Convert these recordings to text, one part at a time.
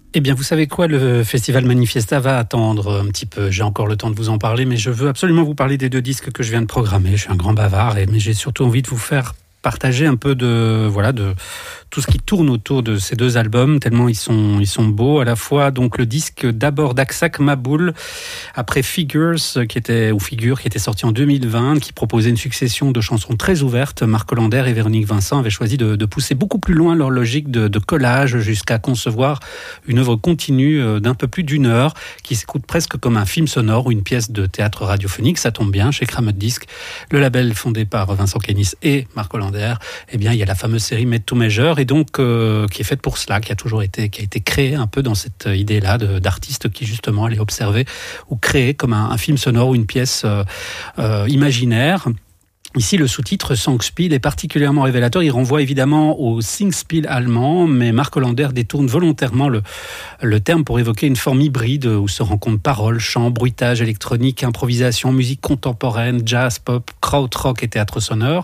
Eh bien, vous savez quoi, le Festival Manifesta va attendre un petit peu. J'ai encore le temps de vous en parler, mais je veux absolument vous parler des deux disques que je viens de programmer. Je suis un grand bavard, mais j'ai surtout envie de vous faire partager un peu de tout ce qui tourne autour de ces deux albums, tellement ils sont beaux. À la fois, donc, le disque d'abord d'Aksak Maboul, après Figure, qui était sorti en 2020, qui proposait une succession de chansons très ouvertes. Marc Hollander et Véronique Vincent avaient choisi de pousser beaucoup plus loin leur logique de collage, jusqu'à concevoir une œuvre continue d'un peu plus d'une heure, qui s'écoute presque comme un film sonore ou une pièce de théâtre radiophonique. Ça tombe bien, chez Kramet Disc, le label fondé par Vincent Kénis et Marc Hollander. Eh bien, il y a la fameuse série Made to Measure, et donc qui est faite pour cela, qui a été créée un peu dans cette idée-là d'artistes qui justement allaient observer ou créer comme un film sonore ou une pièce imaginaire. Ici, le sous-titre Songspiel est particulièrement révélateur. Il renvoie évidemment au Singspiel allemand, mais Marc Hollander détourne volontairement le terme pour évoquer une forme hybride où se rencontrent paroles, chants, bruitage électronique, improvisation, musique contemporaine, jazz, pop, krautrock et théâtre sonore.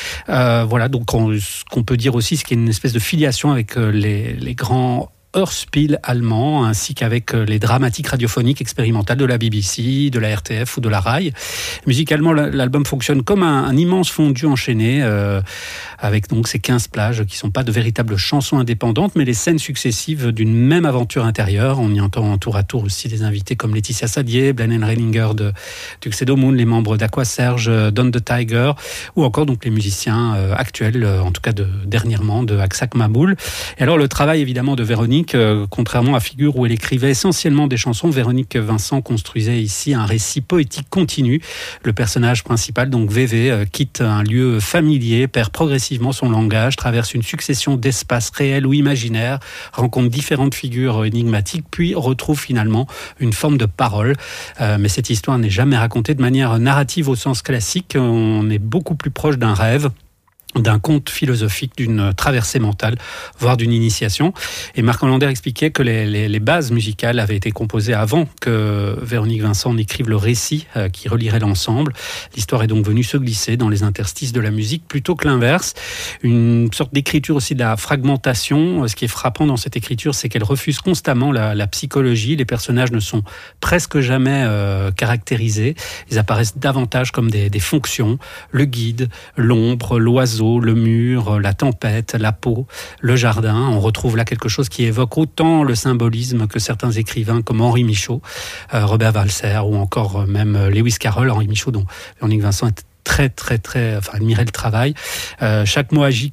Voilà, donc ce qu'on peut dire aussi, c'est qu'il y a une espèce de filiation avec les grands Hörspiel allemand, ainsi qu'avec les dramatiques radiophoniques expérimentales de la BBC, de la RTF ou de la RAI. Musicalement, l'album fonctionne comme un immense fondu enchaîné, avec donc ces 15 plages qui ne sont pas de véritables chansons indépendantes, mais les scènes successives d'une même aventure intérieure. On y entend tour à tour aussi des invités comme Laetitia Sadier, Blaine Reininger de Tuxedo Moon, les membres d'Aqua Serge, Don the Tiger, ou encore donc les musiciens actuels, en tout cas dernièrement, de Aksak Maboul. Et alors le travail évidemment de Véronique, contrairement à Figure où elle écrivait essentiellement des chansons, Véronique Vincent construisait ici un récit poétique continu. Le personnage principal, donc VV, quitte un lieu familier, perd progressivement son langage, traverse une succession d'espaces réels ou imaginaires, rencontre différentes figures énigmatiques, puis retrouve finalement une forme de parole. Mais cette histoire n'est jamais racontée de manière narrative au sens classique. On est beaucoup plus proche d'un rêve, d'un conte philosophique, d'une traversée mentale, voire d'une initiation. Et Marc Hollander expliquait que les bases musicales avaient été composées avant que Véronique Vincent n'écrive le récit qui relierait l'ensemble. L'histoire est donc venue se glisser dans les interstices de la musique plutôt que l'inverse. Une sorte d'écriture aussi de la fragmentation. Ce qui est frappant dans cette écriture, c'est qu'elle refuse constamment la psychologie. Les personnages ne sont presque jamais caractérisés. Ils apparaissent davantage comme des fonctions. Le guide, l'ombre, l'oiseau, le mur, la tempête, la peau, le jardin. On retrouve là quelque chose qui évoque autant le symbolisme que certains écrivains comme Henri Michaud, Robert Walser ou encore même Lewis Carroll. Henri Michaud, dont Véronique Vincent admirait le travail. Chaque mot agit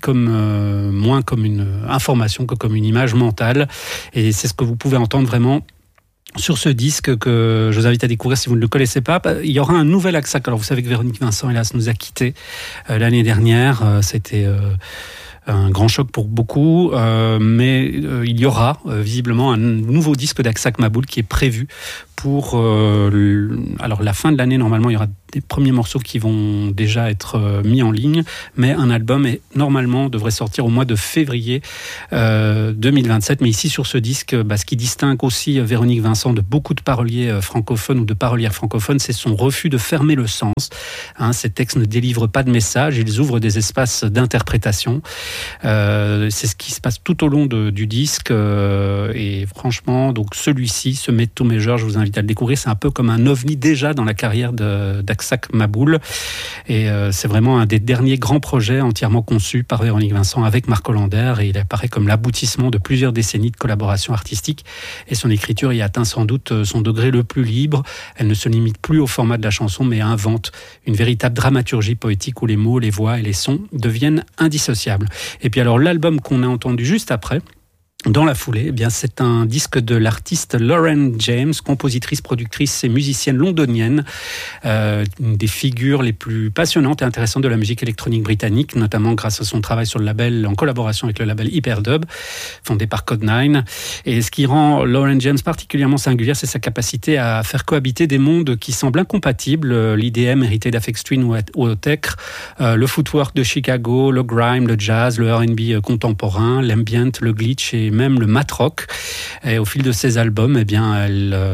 moins comme une information que comme une image mentale. Et c'est ce que vous pouvez entendre vraiment sur ce disque que je vous invite à découvrir si vous ne le connaissez pas. Il y aura un nouvel Aksak. Alors vous savez que Véronique Vincent, hélas, nous a quittés l'année dernière. C'était un grand choc pour beaucoup, mais il y aura visiblement un nouveau disque d'Aksak Maboul qui est prévu pour alors la fin de l'année. Normalement, il y aura des premiers morceaux qui vont déjà être mis en ligne, mais un album devrait sortir au mois de février 2027. Mais ici, sur ce disque, ce qui distingue aussi Véronique Vincent de beaucoup de paroliers francophones ou de parolières francophones, c'est son refus de fermer le sens. Ces textes ne délivrent pas de message, ils ouvrent des espaces d'interprétation. C'est ce qui se passe tout au long du disque, et franchement, donc celui-ci, ce Made to Measure, je vous invite à le découvrir. C'est un peu comme un ovni déjà dans la carrière d'Aksak Maboul, et c'est vraiment un des derniers grands projets entièrement conçus par Véronique Vincent avec Marc Hollander, et il apparaît comme l'aboutissement de plusieurs décennies de collaboration artistique, et son écriture y atteint sans doute son degré le plus libre. Elle ne se limite plus au format de la chanson, mais invente une véritable dramaturgie poétique où les mots, les voix et les sons deviennent indissociables. Et puis alors l'album qu'on a entendu juste après, dans la foulée, eh bien, c'est un disque de l'artiste Lauren James, compositrice, productrice et musicienne londonienne, une des figures les plus passionnantes et intéressantes de la musique électronique britannique, notamment grâce à son travail sur le label, en collaboration avec le label Hyperdub, fondé par Code9. Et ce qui rend Lauren James particulièrement singulière, c'est sa capacité à faire cohabiter des mondes qui semblent incompatibles, l'IDM hérité d'Aphex Twin ou Tech, le footwork de Chicago, le grime, le jazz, le R&B contemporain, l'ambient, le glitch et même le mat rock. Et au fil de ces albums, eh bien,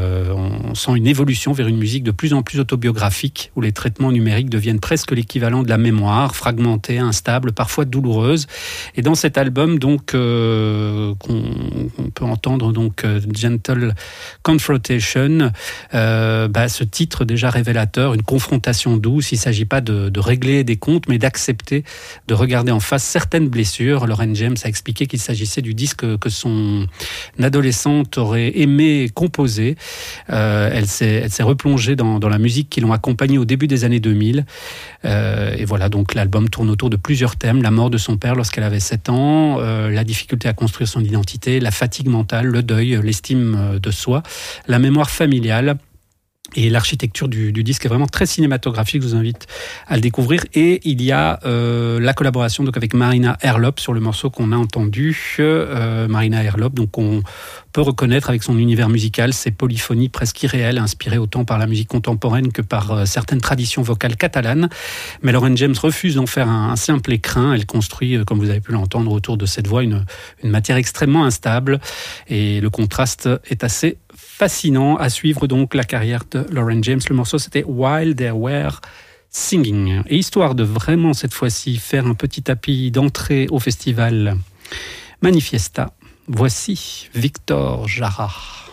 on sent une évolution vers une musique de plus en plus autobiographique, où les traitements numériques deviennent presque l'équivalent de la mémoire, fragmentée, instable, parfois douloureuse. Et dans cet album, donc, qu'on peut entendre donc Gentle Confrontation, ce titre déjà révélateur, une confrontation douce. Il ne s'agit pas de régler des comptes, mais d'accepter de regarder en face certaines blessures. Lauren James a expliqué qu'il s'agissait du disque que son adolescente aurait aimé composer. Elle s'est replongée dans la musique qui l'ont accompagnée au début des années 2000. Et voilà, donc l'album tourne autour de plusieurs thèmes: la mort de son père lorsqu'elle avait 7 ans, la difficulté à construire son identité, la fatigue mentale, le deuil, l'estime de soi, la mémoire familiale. Et l'architecture du disque est vraiment très cinématographique, je vous invite à le découvrir. Et il y a la collaboration donc avec Marina Herlop sur le morceau qu'on a entendu. Marina Herlop, donc on peut reconnaître avec son univers musical, ses polyphonies presque irréelles, inspirées autant par la musique contemporaine que par certaines traditions vocales catalanes. Mais Lauren James refuse d'en faire un simple écrin. Elle construit, comme vous avez pu l'entendre, autour de cette voix une matière extrêmement instable. Et le contraste est assez fascinant. À suivre donc la carrière de Lauren James. Le morceau, c'était While They Were Singing. Et histoire de vraiment cette fois-ci faire un petit tapis d'entrée au festival Manifiesta, voici Victor Jara.